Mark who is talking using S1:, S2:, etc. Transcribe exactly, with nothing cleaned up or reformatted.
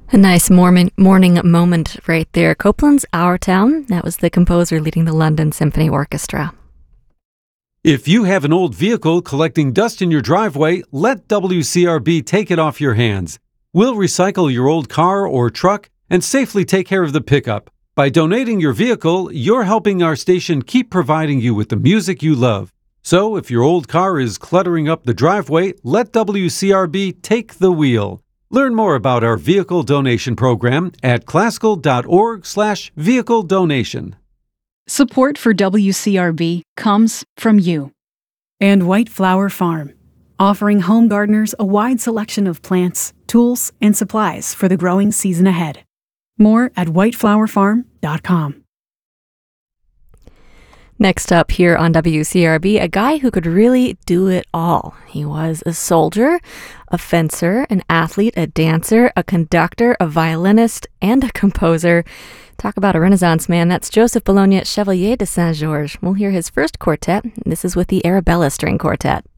S1: A nice morning, morning moment right there. Copland's Our Town. That was the composer leading the London Symphony Orchestra.
S2: If you have an old vehicle collecting dust in your driveway, let W C R B take it off your hands. We'll recycle your old car or truck and safely take care of the pickup. By donating your vehicle, you're helping our station keep providing you with the music you love. So if your old car is cluttering up the driveway, let W C R B take the wheel. Learn more about our vehicle donation program at classical.org slash vehicle donation.
S3: Support for W C R B comes from you. And White Flower Farm, offering home gardeners a wide selection of plants, tools, and supplies for the growing season ahead. More at white flower farm dot com.
S1: Next up here on W C R B, a guy who could really do it all. He was a soldier, a fencer, an athlete, a dancer, a conductor, a violinist, and a composer. Talk about a Renaissance man. That's Joseph Bologna, Chevalier de Saint-Georges. We'll hear his first quartet. This is with the Arabella String Quartet.